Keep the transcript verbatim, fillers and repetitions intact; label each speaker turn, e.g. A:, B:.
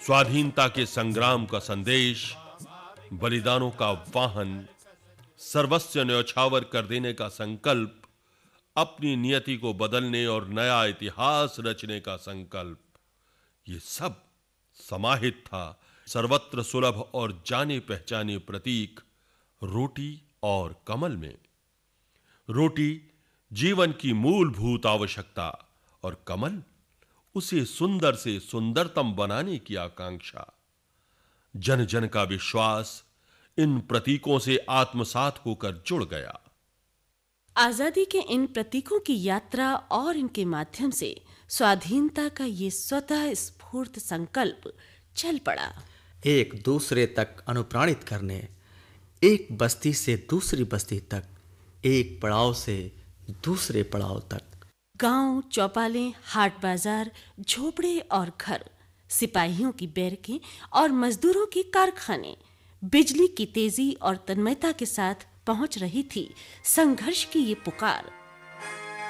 A: स्वाधीनता के संग्राम का संदेश, बलिदानों का वाहन, सर्वस्व न्यौछावर कर देने का संकल्प, अपनी नियति को बदलने और नया इतिहास रचने का संकल्प, ये सब समाहित था सर्वत्र सुलभ और जाने पहचाने प्रतीक रोटी और कमल में। रोटी जीवन की मूलभूत आवश्यकता और कमल उसे सुंदर से सुंदरतम बनाने की आकांक्षा। जन जन का विश्वास इन प्रतीकों से आत्मसात होकर जुड़ गया।
B: आजादी के इन प्रतीकों की यात्रा और इनके माध्यम से स्वाधीनता का ये स्वतः स्फूर्त संकल्प चल पड़ा,
C: एक दूसरे तक अनुप्राणित करने, एक बस्ती से दूसरी बस्ती तक, एक पड़ाव से दूसरे पड़ाव तक।
B: गांव, चौपालें, हाट बाजार, झोपड़े और घर, सिपाहियों की बैरकें और मजदूरों के कारखाने, बिजली की तेजी और तन्मयता के साथ पहुंच रही थी संघर्ष की ये पुकार।